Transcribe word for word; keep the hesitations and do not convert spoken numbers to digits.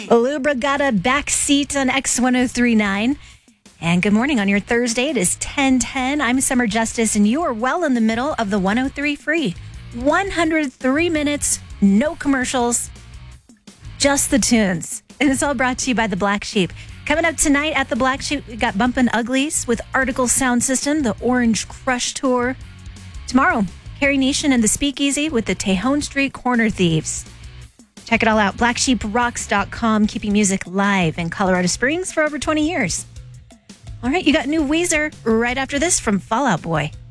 Lubra got a back seat on X ten thirty-nine. And good morning on your Thursday. It is ten ten. I'm Summer Justice, and you are well in the middle of the one oh three free. one hundred three minutes, no commercials, just the tunes. And it's all brought to you by The Black Sheep. Coming up tonight at The Black Sheep, we got Bumpin' Uglies with Article Sound System, the Orange Crush Tour. Tomorrow, Carrie Nation and the Speakeasy with the Tejon Street Corner Thieves. Check it all out, black sheep rocks dot com, keeping music live in Colorado Springs for over twenty years. All right, you got new Weezer right after this from Fall Out Boy.